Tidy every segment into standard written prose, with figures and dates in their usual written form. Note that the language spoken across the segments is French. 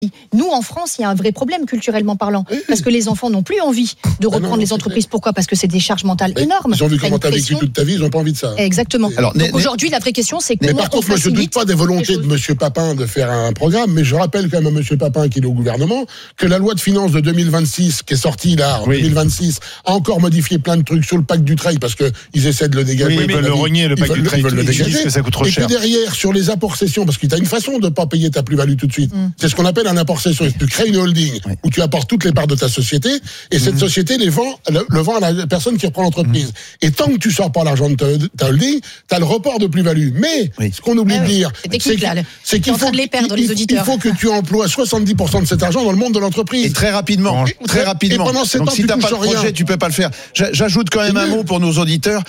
Nous, en France, il y a un vrai problème culturellement parlant, parce que les enfants n'ont plus envie de reprendre les entreprises. Pourquoi ? Parce que c'est des charges mentales énormes. Ils ont vu comment tu as vécu toute ta vie, ils n'ont pas envie de ça. Exactement. Alors, donc aujourd'hui, la vraie question, c'est comment par contre, moi, je ne doute pas des volontés de M. Papin de faire un programme, mais je rappelle quand même à M. Papin, qui est au gouvernement, que la loi de finances de 2026, qui est sortie là, en 2026, a encore modifié plein de trucs sur le pacte Dutreil, parce qu'ils essaient de le dégager. Oui, ils veulent le rogner, le pacte Dutreil. Ils veulent le dégager. Que ça coûte trop cher. Et puis derrière, sur les apports-cessions, parce que tu as une façon de ne pas payer ta plus-value tout de suite. C'est ce qu'on appelle un apport-cession. Tu crées une holding où tu apportes toutes les parts de ta société et cette société le vend à la personne qui reprend l'entreprise. Et tant que tu sors pas l'argent de ta holding, tu as le report de plus-value. Mais ce qu'on oublie de dire, c'est qu'il faut, il faut que tu emploies 70% de cet argent dans le monde de l'entreprise. Et très rapidement. Et pendant 7 ans, si tu n'as pas de projet, tu peux pas le faire. J'ajoute quand même un mot pour nos auditeurs.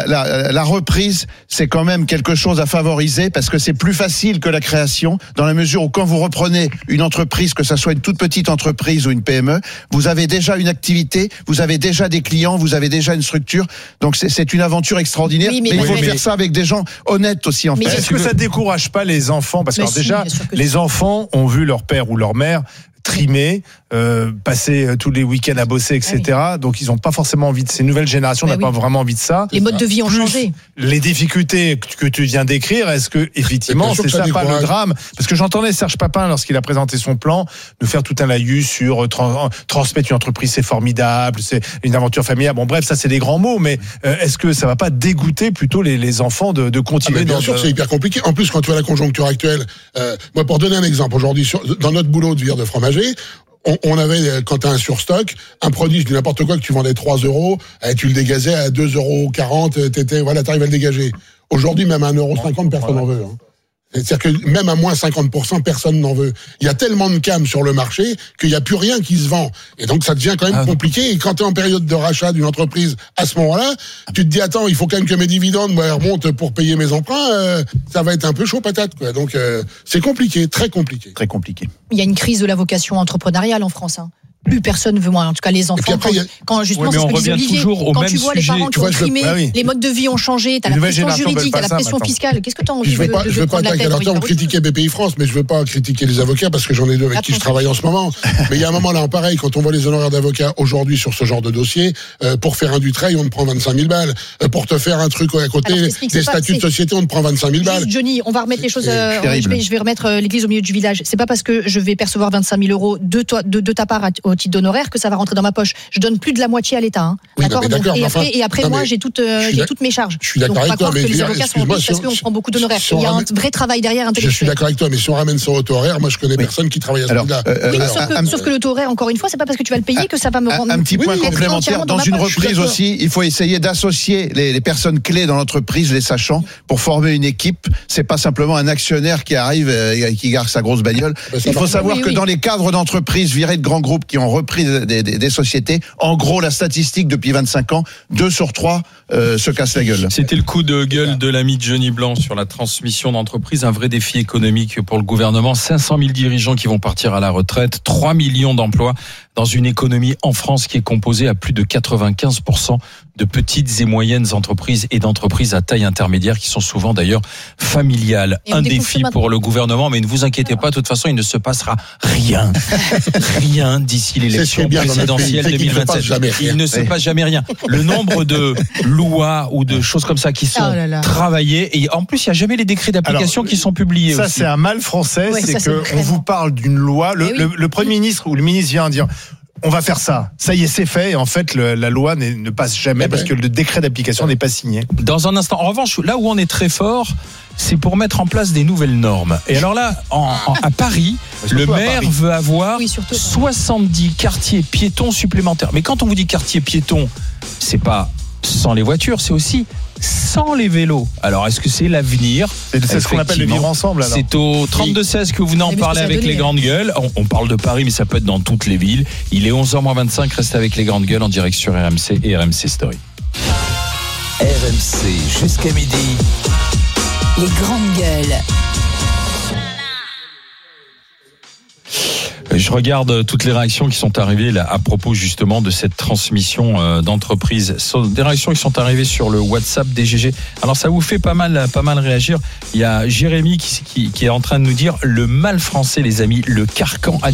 La reprise, c'est quand même quelque chose à favoriser parce que c'est plus facile que la création dans la mesure où quand vous reprenez une entreprise, que ça soit une toute petite entreprise ou une PME, vous avez déjà une activité, vous avez déjà des clients, vous avez déjà une structure. Donc c'est une aventure extraordinaire. Oui, mais il faut faire ça avec des gens honnêtes aussi en fait. Est-ce que ça décourage pas les enfants ? Parce que déjà, les enfants ont vu leur père ou leur mère trimer, passer tous les week-ends à bosser, etc. Donc ils n'ont pas forcément envie de ces nouvelles générations, n'ont pas vraiment envie de ça. Les modes de vie ont changé. Les difficultés que tu viens d'écrire, est-ce que effectivement c'est ça pas le drame ? Parce que j'entendais Serge Papin lorsqu'il a présenté son plan nous faire tout un laïus sur transmettre une entreprise, c'est formidable, c'est une aventure familiale. Bon bref, ça c'est des grands mots, mais est-ce que ça va pas dégoûter plutôt les enfants de continuer bien sûr, c'est hyper compliqué. En plus, quand tu vois la conjoncture actuelle, moi pour donner un exemple, aujourd'hui dans notre boulot de vire de fromager, on avait, quand tu as un surstock, un produit, je dis n'importe quoi, que tu vendais 3 €, tu le dégazais à 2,40 €, t'arrives à le dégager. Aujourd'hui, même à 1,50 €, personne n'en veut. C'est-à-dire que même à moins 50%, personne n'en veut. Il y a tellement de cam sur le marché qu'il n'y a plus rien qui se vend. Et donc, ça devient quand même compliqué. Et quand tu es en période de rachat d'une entreprise, à ce moment-là, tu te dis, attends, il faut quand même que mes dividendes remontent pour payer mes emprunts. Ça va être un peu chaud patate, quoi. Donc, c'est compliqué, très compliqué. Très compliqué. Il y a une crise de la vocation entrepreneuriale en France, Plus personne veut, moi, en tout cas les enfants. Après, quand justement, c'est ce que disait Olivier, quand tu vois les parents qui ont trimé, les modes de vie ont changé, t'as la pression juridique, t'as la pression fiscale. Qu'est-ce que t'as envie de prendre la tête ? Je veux pas attaquer critiquer BPI France, mais je veux pas critiquer les avocats parce que j'en ai deux avec qui je travaille en ce moment. Mais il y a un moment là, pareil, quand on voit les honoraires d'avocats aujourd'hui sur ce genre de dossier, pour faire un Dutreil, on te prend 25 000 balles. Pour te faire un truc à côté, des statuts de société, on te prend 25 000 balles. Johnny, on va remettre les choses. Je vais remettre l'église au milieu du village. C'est pas parce que je vais percevoir 25 000 € de ta part au titre d'honoraire que ça va rentrer dans ma poche. Je donne plus de la moitié à l'État. D'accord. Et après, moi, j'ai toutes mes charges. Je suis d'accord avec toi, mais que les avocats sont riches parce qu'on prend beaucoup d'honoraires. Il y a un vrai travail derrière intellectuel. Je suis d'accord avec toi, mais si on ramène sur l'auto-horaire, moi, je connais personne qui travaille à ce niveau-là. Oui, sauf que l'auto-horaire, encore une fois, c'est pas parce que tu vas le payer que ça va me rendre. Un petit point complémentaire. Dans une reprise aussi, il faut essayer d'associer les personnes clés dans l'entreprise, les sachants, pour former une équipe. C'est pas simplement un actionnaire qui arrive et qui garde sa grosse bagnole. Il faut savoir que dans les cadres d'entreprise virés de grands groupes qui ont repris des sociétés, en gros, la statistique depuis 25 ans, 2 sur 3 se cassent la gueule. C'était le coup de gueule de l'ami de Johnny Blanc sur la transmission d'entreprise, un vrai défi économique pour le gouvernement. 500 000 dirigeants qui vont partir à la retraite, 3 millions d'emplois dans une économie en France qui est composée à plus de 95% de petites et moyennes entreprises et d'entreprises à taille intermédiaire qui sont souvent d'ailleurs familiales. Un défi pour le gouvernement, mais ne vous inquiétez pas, de toute façon, il ne se passera rien d'ici l'élection présidentielle 2027. Il ne se passe jamais rien. Le nombre de lois ou de choses comme ça qui sont travaillées, et en plus, il n'y a jamais les décrets d'application qui sont publiés. Ça, aussi. c'est un mal français, c'est qu'on vous parle d'une loi, le Premier ministre ou le ministre vient dire on va faire ça. Ça y est, c'est fait. Et en fait, la loi ne passe jamais parce que le décret d'application n'est pas signé. Dans un instant. En revanche, là où on est très fort, c'est pour mettre en place des nouvelles normes. Et alors là, à Paris, le maire veut avoir 70 quartiers piétons supplémentaires. Mais quand on vous dit quartier piéton, c'est pas sans les voitures, c'est aussi sans les vélos. Alors, est-ce que c'est l'avenir ? C'est ce qu'on appelle le vivre ensemble. Alors. C'est au 32-16 que vous venez en parler avec les grandes gueules. On parle de Paris, mais ça peut être dans toutes les villes. Il est 11h25, restez avec les grandes gueules en direct sur RMC et RMC Story. RMC jusqu'à midi. Les grandes gueules. Je regarde toutes les réactions qui sont arrivées là, à propos justement de cette transmission d'entreprise. Des réactions qui sont arrivées sur le WhatsApp DGG. Alors ça vous fait pas mal réagir. Il y a Jérémy qui est en train de nous dire le mal français, les amis, le carcan